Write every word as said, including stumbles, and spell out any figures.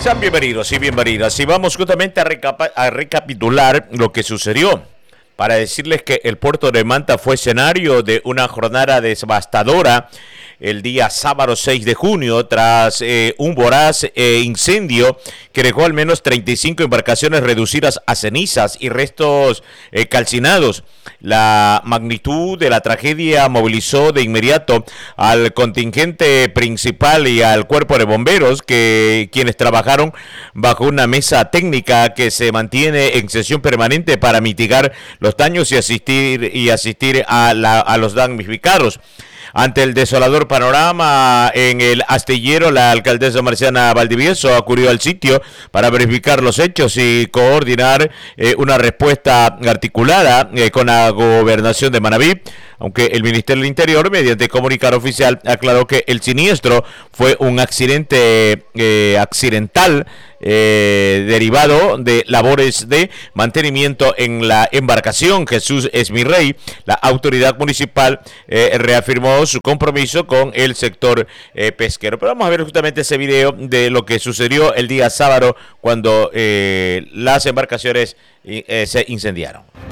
Sean bienvenidos y bienvenidas. Y vamos justamente a, recapa a recapitular lo que sucedió para decirles que el puerto de Manta fue escenario de una jornada devastadora el día sábado seis de junio tras eh, un voraz eh, incendio que dejó al menos treinta y cinco embarcaciones reducidas a cenizas y restos eh, calcinados. La magnitud de la tragedia movilizó de inmediato al contingente principal y al cuerpo de bomberos, que quienes trabajaron bajo una mesa técnica que se mantiene en sesión permanente para mitigar los daños y asistir y asistir a, la, a los damnificados. Ante el desolador panorama en el astillero, la alcaldesa Marciana Valdivieso acudió al sitio para verificar los hechos y coordinar eh, una respuesta articulada eh, con la gobernación de Manabí, aunque el Ministerio del Interior, mediante comunicado oficial, aclaró que el siniestro fue un accidente eh, accidental eh, derivado de labores de mantenimiento en la embarcación. Jesús Esmirrey, la autoridad municipal, eh, reafirmó su compromiso con el sector eh, pesquero. Pero vamos a ver justamente ese video de lo que sucedió el día sábado cuando eh, las embarcaciones eh, se incendiaron.